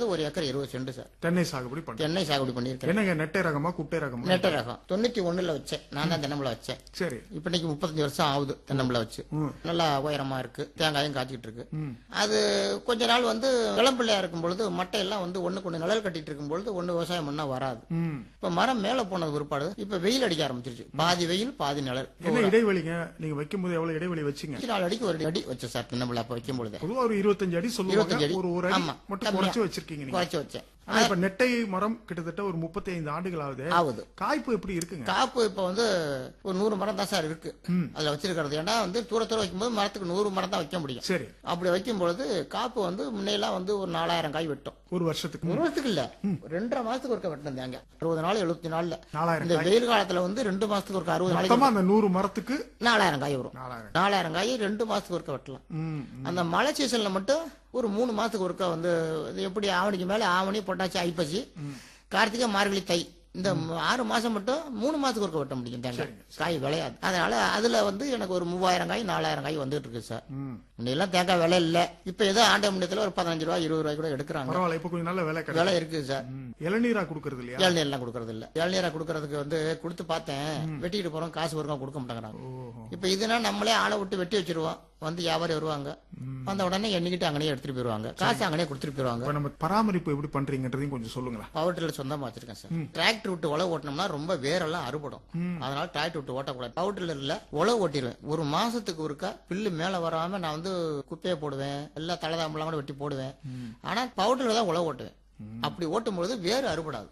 ஒரு acre 20 send sir. தென்னை சாகுபடி பண்றீங்க. தென்னை சாகுபடி பண்ணியிருக்கேன். என்னங்க நெட்டை ரகமா குட்டை ரகமா? நெட்ட ரகம் 91ல வச்சேன். நான் தான் தென்னம்பிள்ளை வச்சேன். சரி. இப்ப இன்னைக்கு 35 வருஷம் ஆகுது தென்னம்பிள்ளை வச்சு. நல்லா உயரமா இருக்கு, தேங்காயும் காய்ச்சிட்டு இருக்கு. அது கொஞ்ச நாள் வந்து இளம்பிள்ளையா இருக்கும் பொழுது மட்டையெல்லாம் வந்து ஒண்ணுக்கு ஒண்ணு நிழல் கட்டிட்டு இருக்கும் பொழுது ஒண்ணு விவசாயம் பண்ணா வராது. இப்ப மரம் மேல போனது பிற்பாடு இப்ப வெயில் அடிக்க ஆரம்பிச்சிருச்சு. பாதி வெயில் பாதி நிழல். என்ன இடைவெளிங்க நீங்க வைக்கும் போது எவ்வளவு இடைவெளி வச்சீங்க? 4 அடிக்கு ஒரு அடி வச்சேன் சார் தென்னம்பிள்ளை அப்ப வைக்கும் பொழுது. பொதுவா ஒரு 25 அடி சொல்லுவாங்க. 25 அடி. ஒரு அடி ஆமா. மட்டும் குறைச்சு வச்சிருக்கீங்க நீங்க. குறைச்சு வச்சேன். ஆனா இப்ப நெட்டை மரம் கிட்டத்தட்ட ஒரு 35 ஆண்டுகள் ஆகுது. காய்ப்பு எப்படி இருக்குங்க? காப்பு இப்ப வந்து ஒரு 100 மரம் தான் சார் இருக்கு அதுல வச்சிருக்கிறது. ஏன்னா வந்து தூர வைக்கும்போது மரத்துக்கு 100 மரம் தான் வைக்க முடியும். சரி. அப்படி வைக்கும் பொழுது காப்பு வந்து முன்னையெல்லாம் வந்து ஒரு 4000 காய் வெட்டும். ஒரு வருஷத்துக்கு? ஒரு வருஷத்துக்கு இல்ல, 2.5 மாசத்துக்கு ஒருக்க வெட்டணும் தேங்க. 60 நாள் 70 நாள்ல. 4000. இந்த வெயில் காலத்துல வந்து 2 மாசத்துக்கு ஒருக்க 60 நாளைக்கு அந்த 100 மரத்துக்கு 4000 காய் வரும். 4000 காய் 2 மாசத்துக்கு ஒருக்க வெட்டலாம். அந்த மழை சீசன்ல மட்டும் ஒரு 3 மாசத்துக்கு ஒருக்கா வந்து எப்படி ஆவணிக்கு மேல ஆவணி பொட்டாச்சி ஐப்பசி கார்த்திகை மார்கழி தை இந்த 6 மாசம் மட்டும் 3 மாசத்துக்கு ஒருக்க வெட்ட முடியும் தேங்காய். காய் விளையாது. அதனால அதுல வந்து எனக்கு ஒரு 3000 காய் 4000 காய் வந்துட்டு இருக்கு சார். முன்னெல்லாம் தேங்காய் விலை இல்ல. இப்ப ஏதோ ஆண்ட முன்னத்துல ஒரு 15 ரூபாய் 20 ரூபாய் கூட எடுக்கிறாங்க. பரவாயில்ல, இப்ப கொஞ்சம் நல்ல விலை இருக்கு சார். இளநீரா குடுக்கறது இல்லையா? இளநீர் எல்லாம் குடுக்கறது இல்ல. இளநீரா குடுக்கறதுக்கு வந்து கொடுத்து பார்த்தேன், வெட்டிட்டு போறோம், காசு வருமா கொடுக்க மாட்டேங்கிறாங்க. இப்ப இதுனா நம்மளே ஆளை விட்டு வெட்டி வச்சிருவோம், வந்து வியாபாரி வருவாங்க, வந்த உடனே எண்ணிக்கிட்டு அங்கனே எடுத்துட்டு போயிருவாங்க, காசு அங்கனே கொடுத்துட்டு போயிருவாங்க. நம்ம பராமரிப்பு எப்படி பண்றீங்கன்றதையும் கொஞ்சம் சொல்லுங்களேன். பவர் டில்லர் சொந்தமா வச்சிருக்கேன் சார். டிராக்டர் விட்டு உழவு ஓட்டினோம்னா ரொம்ப வேரெல்லாம் அறுபடும். அதனால டிராக்டர் விட்டு ஓட்டக்கூடாது. பவர் டில்லர்ல உழவு ஓட்டிடுவேன். ஒரு மாசத்துக்கு ஒருக்கா பில்லு மேல வராம நான் வந்து குப்பையை போடுவேன், எல்லா தலதாம்பெல்லாம் கூட வெட்டி போடுவேன். ஆனா பவர் டில்லர் தான் உழவு ஓட்டுவேன். அப்படி ஓட்டும் பொழுது வேறு அறுபடாது.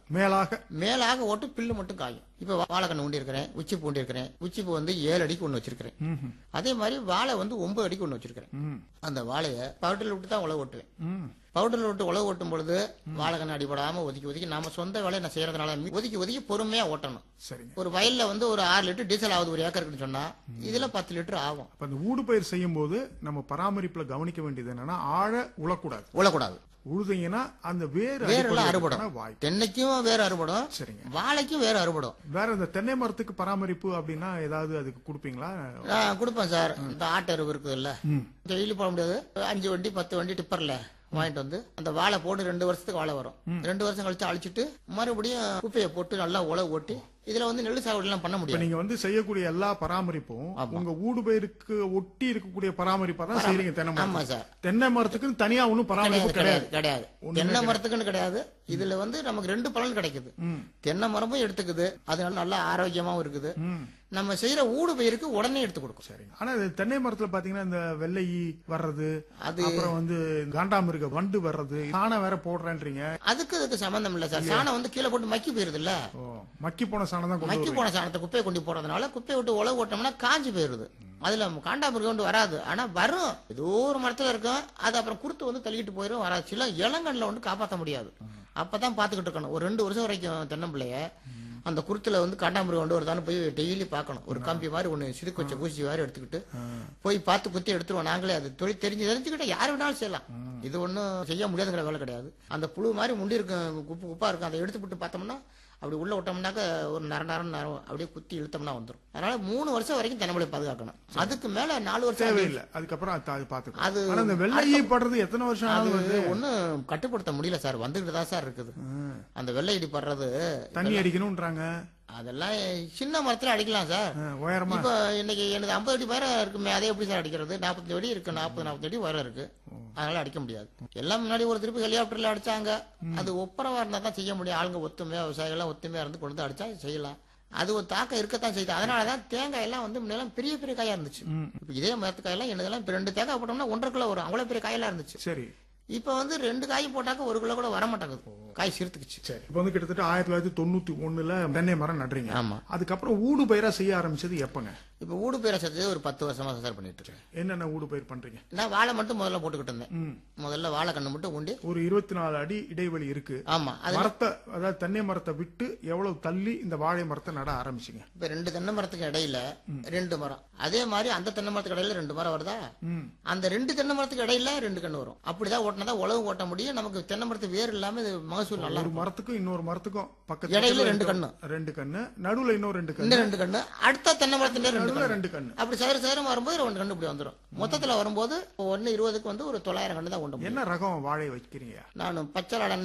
மேலாக ஓட்டு பில்லு மட்டும் காயும். இப்ப வாழைக்கண்ணு ஊண்டி இருக்கிறேன், உச்சி பூண்டி இருக்கிறேன். உச்சி பூ வந்து 7 அடிக்கு ஒண்ணு வச்சிருக்கிறேன். அதே மாதிரி வாழை வந்து 9 அடிக்கு ஒண்ணு வச்சிருக்கிறேன். அந்த வாழைய பவுடர்ல விட்டு தான் உழவு ஓட்டுவேன். பவுடர்ல விட்டு உழவு ஓட்டும் பொழுது வாழைக்கண்ணு அடிபடாம ஒதுக்கி நாம சொந்த வேலையை நான் செய்யறதுனால ஒதுக்கி பொறுமையா ஓட்டணும். ஒரு வயல்ல வந்து ஒரு 6 லிட்டர் டீசல் ஆகுது ஒரு ஏக்கருக்கு சொன்னா இதுல 10 லிட்டர் ஆகும். அந்த ஊடு பயிர் செய்யும் போது நம்ம பராமரிப்புல கவனிக்க வேண்டியது என்னன்னா ஆழ உழக்கூடாது. உழுதீங்கன்னா அந்த வேரெல்லாம் அறுபடும். தென்னைக்கும் வேறு அறுபடும், வாழைக்கும் வேறு அறுபடும். வேற இந்த தென்னை மரத்துக்கு பராமரிப்பு அப்படின்னா ஏதாவது அதுக்கு கொடுப்பீங்களா? கொடுப்பேன் சார். இந்த ஆட்டு அறுவு இருக்குது இல்ல, டெய்லி போட முடியாது. 5 வண்டி 10 வண்டி டிப்பர்ல வாங்கிட்டு வந்து அந்த வாழை போட்டு 2 வருஷத்துக்கு வாழை வரும். 2 வருஷம் கழிச்சு அழிச்சிட்டு மறுபடியும் குப்பையை போட்டு நல்லா உழவு ஓட்டி இதுல வந்து நெல் சாகுபடி எல்லாம் பண்ண முடியும். நீங்க வந்து செய்யக்கூடிய எல்லா பராமரிப்பும் உங்க ஊடு பயிருக்கு ஒட்டி இருக்கக்கூடிய பராமரிப்பா தான் செய்றீங்க. தென்னை மரத்துக்கு தனியா ஒன்னும் பராமரிப்பு கிடையாது. தென்னை மரத்துக்குன்னு கிடையாது. இதுல வந்து நமக்கு 2 பலன் கிடைக்குது. தென்னை மரமும் எடுத்துக்குது, அதனால நல்லா ஆரோக்கியமாவும் இருக்குது. நம்ம செய்யற ஊடு பயிருக்கு உடனே எடுத்து கொடுக்கும். சரி. ஆனா தென்னை மரத்துல பாத்தீங்கன்னா இந்த வெள்ளை வர்றது, அப்புறம் வந்து காண்டாமிருக வண்டு வர்றது, சாணம் வேற போடுறேன்றீங்க. அதுக்கு சம்பந்தம் இல்ல சார். சாணம் வந்து கீழே போட்டு மக்கி போயிருது இல்ல. மக்கி போன சாணத்தை குப்பையை கொண்டு போறதுனால குப்பையை விட்டு உழவு ஓட்டோம்னா காஞ்சி போயிருது. அதுல காண்டாமிருகம் கொண்டு வராது. ஆனா வரும், ஏதோ ஒரு மரத்துல இருக்கும். அது அப்புறம் குருத்து வந்து தள்ளிட்டு போயிடும், வராது. சில இளங்கண்ல வந்து காப்பாற்ற முடியாது. அப்பதான் பாத்துக்கிட்டு இருக்கணும். ஒரு 2 வருஷம் வரைக்கும் தென்னம்பிள்ளைய அந்த குருத்துல வந்து காண்டாமிருகம் கொண்டு வருதான்னு போய் டெய்லி பாக்கணும். ஒரு கம்பி மாதிரி ஒண்ணு சிறுக்கு வச்ச பூசி மாதிரி எடுத்துக்கிட்டு போய் பார்த்து குத்தி எடுத்துருவோம். நாங்களே அது தொழில் தெரிஞ்சுக்கிட்ட யாரு வேணாலும் செய்யலாம். இது ஒண்ணும் செய்ய முடியாதுங்கிற வேலை கிடையாது. அந்த புழு மாதிரி முண்டி இருக்கும், குப்பா இருக்கும், அதை எடுத்துக்கிட்டு பார்த்தோம்னா அப்படி உள்ள விட்டோம்னாக்க ஒரு நரம் அப்படியே குத்தி இழுத்தோம்னா வந்துடும். அதனால 3 வருஷம் வரைக்கும் தென்னம்பிள்ளை பாதுகாக்கணும். அதுக்கு மேல 4 வருஷம் இல்ல. அதுக்கப்புறம் அது வெள்ளை படுறது எத்தனை வருஷம் ஆகுது? ஒன்னும் கட்டுப்படுத்த முடியல சார். வந்துகிட்டு தான் சார் இருக்குது. அந்த வெள்ளை இடி படுறது தண்ணி அடிக்கணும்ன்றாங்க. அதெல்லாம் சின்ன மரத்துல அடிக்கலாம் சார். இப்ப இன்னைக்கு எனக்கு 50 அடி உயரம் இருக்குமே, அதே எப்படி சார் அடிக்கிறது? 45 அடி இருக்கு, 40 அடி உயரம் இருக்கு. அதனால அடிக்க முடியாது. எல்லாம் முன்னாடி ஒரு திருப்பி ஹெலிகாப்டர்ல அடிச்சாங்க. அது ஒப்பரவா இருந்தா தான் செய்ய முடியும். ஆளுங்க ஒத்துமையா, விவசாயிகள் ஒத்துமையா இருந்து கொண்டு வந்து அடிச்சா செய்யலாம். அது ஒரு தாக்கம் இருக்கத்தான் செய்யுது. அதனாலதான் தேங்காய் எல்லாம் வந்து முன்னெல்லாம் பெரிய பெரிய காயா இருந்துச்சு. இப்ப இதே மரத்துக்காயெல்லாம் என்னதெல்லாம் இப்ப 2 தேங்காய் போட்டோம்னா 1.5 கிலோ வரும். அவ்வளவு பெரிய காயெல்லாம் இருந்துச்சு. சரி. இப்ப வந்து 2 காய் போட்டாக்க 1 கிலோ கூட வர மாட்டேங்குது. காய் சிறுத்துக்குச்சு. சரி. இப்ப வந்து கிட்டத்தட்ட 1991ல தென்னை மரம் நடுறீங்க. ஆமா. அதுக்கப்புறம் ஊடு பயிரா செய்ய ஆரம்பிச்சது எப்பங்க? இப்ப ஊடு பயிரை செஞ்சது ஒரு 10 வருஷமா சார் பண்ணிட்டு இருக்கேன். என்னென்ன ஊடு பயிர் பண்றீங்க? நான் வாழை மட்டும் முதல்ல போட்டுக்கிட்டு இருந்தேன். முதல்ல வாழை கண்ணு மட்டும் ஊண்டி ஒரு 24 அடி இடைவெளி இருக்கு. ஆமா. மரத்தை, அதாவது தென்னை மரத்தை விட்டு எவ்வளவு தள்ளி இந்த வாழை மரத்தை நட ஆரம்பிச்சீங்க? இப்ப 2 தென்னை மரத்துக்கு இடையில 2 மரம், அதே மாதிரி அந்த தென்னை மரத்துக்கு இடையில 2 மரம் வருதா, அந்த 2 தென்னை மரத்துக்கு இடையில 2 கண்ணு வரும். அப்படிதான் ஓட்டினதா உழவு ஓட்ட முடியும். நமக்கு தென்னை மரத்து வேறு இல்லாம மகசூல் நல்லா. ஒரு மரத்துக்கும் இன்னொரு மரத்துக்கும் பக்கத்துல இடையில 2 கண்ணு, நடுவுல இன்னும் 2 கண்ணு, அடுத்த தென்னை மரத்துல 2 கண்ணு. அப்படி சேரம் வரும்போது 2 கண்ணு இப்படி வந்துடும். மொத்தத்துல வரும்போது 1 20க்கு வந்து ஒரு 900 கண்ணு தான் கொண்டு. என்ன ரகம் வாழை வைக்கிறீங்க? நான் பச்சை